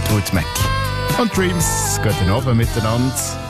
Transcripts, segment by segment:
Fleetwood Mac. Und Dreams gehen oben miteinander.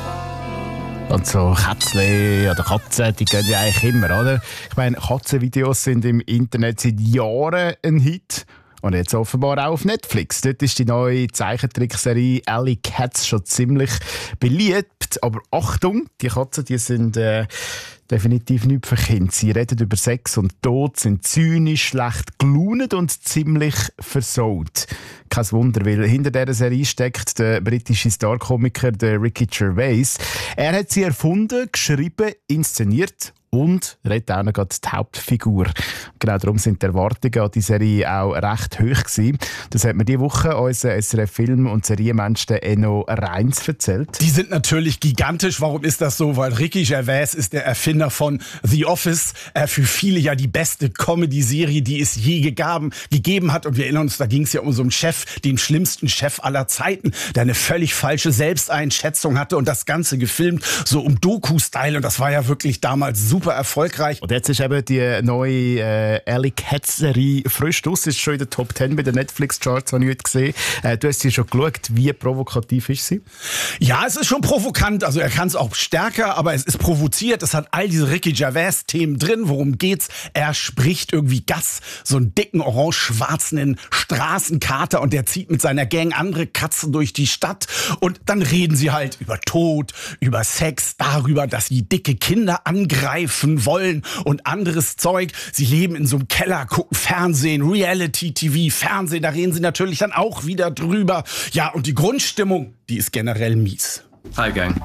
Und so Kätzchen oder Katzen, die gehen ja eigentlich immer, oder? Ich meine, Katzenvideos sind im Internet seit Jahren ein Hit. Und jetzt offenbar auch auf Netflix. Dort ist die neue Zeichentrickserie Alley Cats schon ziemlich beliebt. Aber Achtung, die Katzen, die sind definitiv nicht für Kinder. Sie reden über Sex und Tod, sind zynisch, schlecht gelaunt und ziemlich versaut. Kein Wunder, weil hinter dieser Serie steckt der britische Star-Komiker Ricky Gervais. Er hat sie erfunden, geschrieben, inszeniert und redet auch noch gerade die Hauptfigur. Genau darum sind die Erwartungen an die Serie auch recht hoch gewesen. Das hat mir diese Woche unser SRF-Film- und Serienmensch Enno Reins erzählt. Die sind natürlich gigantisch. Warum ist das so? Weil Ricky Gervais ist der Erfinder von The Office. Für viele ja die beste Comedy-Serie, die es je gegeben hat. Und wir erinnern uns, da ging es ja um so einen Chef, den schlimmsten Chef aller Zeiten, der eine völlig falsche Selbsteinschätzung hatte und das Ganze gefilmt, so um Doku-Style. Und das war ja wirklich damals super erfolgreich. Und jetzt ist eben die neue Alley Cats Serie frisch draus. Ist schon in der Top 10 bei den Netflix-Charts, habe ich heute gesehen. Du hast sie schon geschaut. Wie provokativ ist sie? Ja, es ist schon provokant. Also er kann es auch stärker, aber es ist provoziert. Es hat all diese Ricky Gervais-Themen drin. Worum geht's? Er spricht irgendwie Gas, so einen dicken, orange-schwarzen Straßenkater, und der zieht mit seiner Gang andere Katzen durch die Stadt. Und dann reden sie halt über Tod, über Sex, darüber, dass sie dicke Kinder angreifen wollen und anderes Zeug. Sie leben in so einem Keller, gucken Fernsehen, Reality-TV, Fernsehen, da reden sie natürlich dann auch wieder drüber. Ja, und die Grundstimmung, die ist generell mies. Hi, Gang.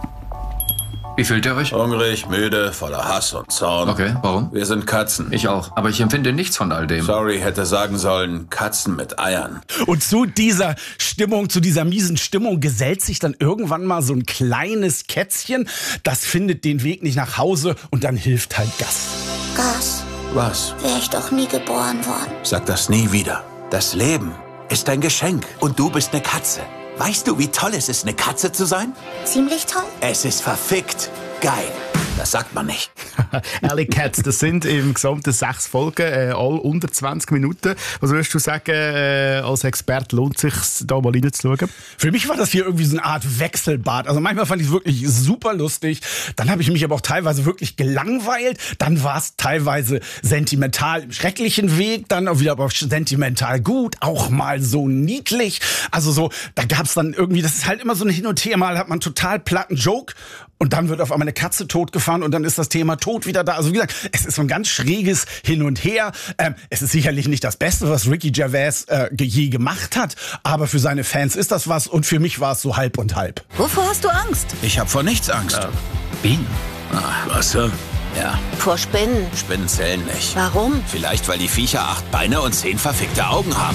Wie fühlt ihr euch? Hungrig, müde, voller Hass und Zorn. Okay, warum? Wir sind Katzen. Ich auch, aber ich empfinde nichts von all dem. Sorry, hätte sagen sollen, Katzen mit Eiern. Und zu dieser Stimmung, zu dieser miesen Stimmung gesellt sich dann irgendwann mal so ein kleines Kätzchen. Das findet den Weg nicht nach Hause und dann hilft halt Gas. Gas, Was? wäre ich doch nie geboren worden. Sag das nie wieder. Das Leben ist ein Geschenk und du bist eine Katze. Weißt du, wie toll es ist, eine Katze zu sein? Ziemlich toll. Es ist verfickt geil. Das sagt man nicht. Alley Cats, das sind im Gesamten 6 Folgen, all unter 20 Minuten. Was würdest du sagen, als Experte lohnt es sich, da mal reinzuschauen? Für mich war das hier irgendwie so eine Art Wechselbad. Also manchmal fand ich es wirklich super lustig. Dann habe ich mich aber auch teilweise wirklich gelangweilt. Dann war es teilweise sentimental im schrecklichen Weg. Dann auch wieder aber sentimental gut. Auch mal so niedlich. Also so, da gab es dann irgendwie, das ist halt immer so ein Hin und Her. Mal hat man total platten Joke. Und dann wird auf einmal eine Katze totgefahren und dann ist das Thema Tod wieder da. Also wie gesagt, es ist so ein ganz schräges Hin und Her. Es ist sicherlich nicht das Beste, was Ricky Gervais je gemacht hat. Aber für seine Fans ist das was und für mich war es so halb und halb. Wovor hast du Angst? Ich habe vor nichts Angst. Bienen? Wasser? Ja, Vor Spinnen. Spinnen zählen nicht. Warum? Vielleicht, weil die Viecher 8 Beine und 10 verfickte Augen haben.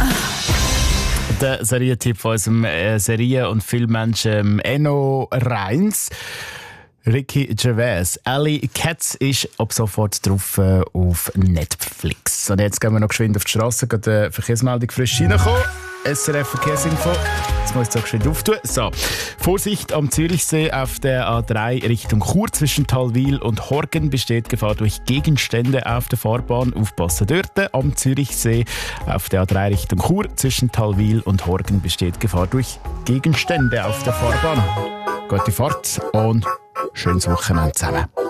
Der Serientipp von unserem Serien- und Filmmenschen Enno Reins. Ricky Gervais. Alley Cats ist ab sofort drauf auf Netflix. Und jetzt gehen wir noch geschwind auf die Straße, gerade eine Verkehrsmeldung frisch reinkommen. SRF Verkehrsinfo. Jetzt muss ich so geschwind auftun. So. Vorsicht am Zürichsee auf der A3 Richtung Chur zwischen Talwil und Horgen besteht Gefahr durch Gegenstände auf der Fahrbahn. Aufpassen dort. Am Zürichsee auf der A3 Richtung Chur zwischen Talwil und Horgen besteht Gefahr durch Gegenstände auf der Fahrbahn. Gute Fahrt und schönes Wochenende zusammen.